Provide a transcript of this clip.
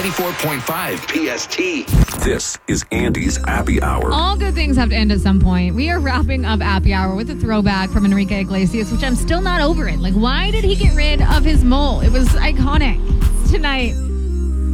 94.5 PST. This is Andy's Happy Hour. All good things have to end at some point. We are wrapping up Happy Hour with a throwback from Enrique Iglesias, which I'm still not over it. Like, why did he get rid of his mole? It was iconic. Tonight,